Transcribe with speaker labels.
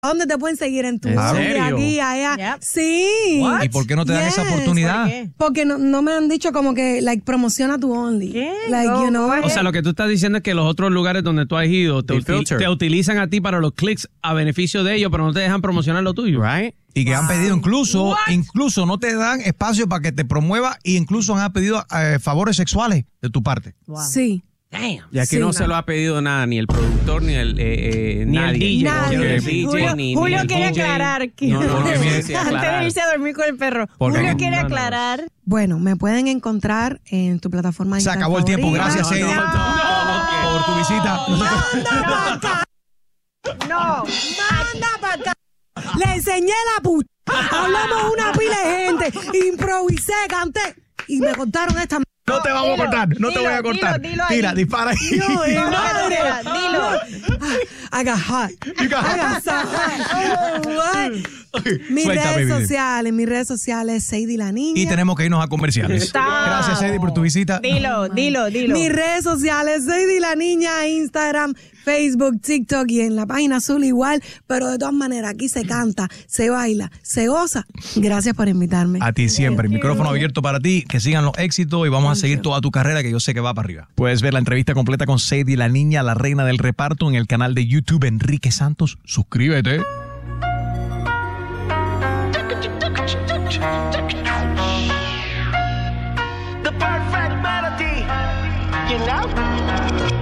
Speaker 1: ¿Dónde te pueden seguir? En tu
Speaker 2: ¿En
Speaker 1: de
Speaker 2: serio?
Speaker 1: aquí, allá.
Speaker 3: Yep.
Speaker 1: Sí.
Speaker 2: What?
Speaker 4: ¿Y por qué no te dan esa oportunidad?
Speaker 3: ¿Por qué?
Speaker 1: Porque no me han dicho como que, promociona tu Only.
Speaker 3: ¿Qué?
Speaker 1: Like,
Speaker 3: No,
Speaker 1: you know.
Speaker 3: no es-
Speaker 5: O sea, lo que tú estás diciendo es que los otros lugares donde tú has ido
Speaker 2: They filter.
Speaker 5: te utilizan a ti para los clics a beneficio de ellos, pero no te dejan promocionar lo tuyo.
Speaker 2: Right?
Speaker 4: Y que han pedido incluso no te dan espacio para que te promueva e incluso han pedido favores sexuales de tu parte.
Speaker 1: Sí.
Speaker 5: Damn.
Speaker 2: Y aquí
Speaker 1: Sí,
Speaker 2: no se lo ha pedido nada, ni el productor, ni el
Speaker 5: Ni el
Speaker 2: nadie.
Speaker 5: DJ.
Speaker 1: Nadie.
Speaker 2: Ni el
Speaker 1: Julio-
Speaker 2: DJ, ni
Speaker 3: Julio
Speaker 2: el
Speaker 3: quiere
Speaker 2: DJ.
Speaker 3: aclarar que
Speaker 2: No,
Speaker 4: Porque
Speaker 3: antes de
Speaker 2: aclarar.
Speaker 3: irse a dormir con el perro.
Speaker 4: Porque-
Speaker 3: Julio quiere
Speaker 5: No, no.
Speaker 3: aclarar.
Speaker 1: Bueno, me pueden encontrar en tu plataforma.
Speaker 4: Se
Speaker 1: digital
Speaker 4: acabó el tiempo.
Speaker 1: favorita.
Speaker 4: Gracias, Sadie, por tu visita.
Speaker 1: ¡Manda para acá!
Speaker 3: No.
Speaker 1: ¡Manda para acá! Le enseñé la puta. Hablamos una pila de gente. Improvisé, canté. Y me contaron esta m.
Speaker 4: No te vamos a cortar, no te
Speaker 3: dilo,
Speaker 4: voy a cortar.
Speaker 3: dilo ahí.
Speaker 4: Tira, dispara ahí.
Speaker 1: No,
Speaker 3: No,
Speaker 1: madre.
Speaker 3: dilo.
Speaker 1: I got hot. I got so hot. Oh, what? Mis
Speaker 4: Suelta,
Speaker 1: redes
Speaker 4: baby.
Speaker 1: sociales, Sadie la niña.
Speaker 4: Y tenemos que irnos a comerciales.
Speaker 3: Stop.
Speaker 4: Gracias, Sadie, por tu visita.
Speaker 3: Dilo.
Speaker 1: Mis redes sociales, Sadie la niña, Instagram, Facebook, TikTok y en la página azul igual. Pero de todas maneras, aquí se canta, se baila, se goza. Gracias por invitarme.
Speaker 4: A ti siempre. El micrófono abierto para ti. Que sigan los éxitos y vamos a seguir toda tu carrera que yo sé que va para arriba. Puedes ver la entrevista completa con Sadie la niña, la reina del reparto, en el canal de YouTube Enrique Santos. Suscríbete.
Speaker 6: The perfect melody, you know?